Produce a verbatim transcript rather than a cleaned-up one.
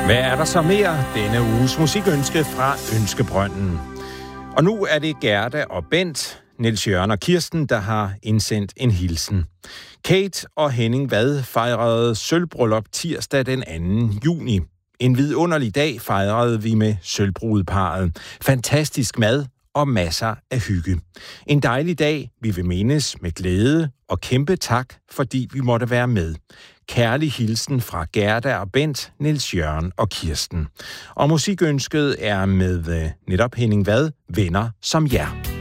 Hvad er der så mere denne uges musikønske fra Ønskebrønden? Og nu er det Gerda og Bent, Niels Jørgen og Kirsten, der har indsendt en hilsen. Kate og Henning Vad fejrede sølvbryllup tirsdag den anden juni. En vidunderlig dag fejrede vi med sølvbrudeparret. Fantastisk mad og masser af hygge. En dejlig dag, vi vil mindes med glæde, og kæmpe tak, fordi vi måtte være med. Kærlig hilsen fra Gerda og Bent, Niels Jørgen og Kirsten. Og musikønsket er med netop Henning Vad, venner som jer.